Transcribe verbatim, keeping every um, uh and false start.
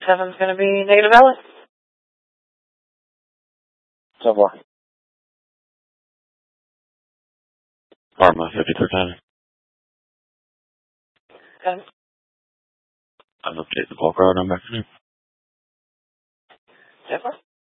Seven's going to be negative valid. So far. Karma, fifty-three ten. Okay. I've updated the bulk route. I'm back to you. So far.